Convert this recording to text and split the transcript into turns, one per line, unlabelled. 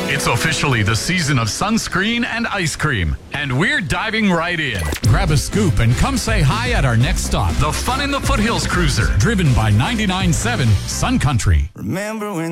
It's officially the season of sunscreen and ice cream, and we're diving right in. Grab a scoop and come say hi at our next stop, the Fun in the Foothills Cruiser, driven by 99.7 Sun Country.
Remember when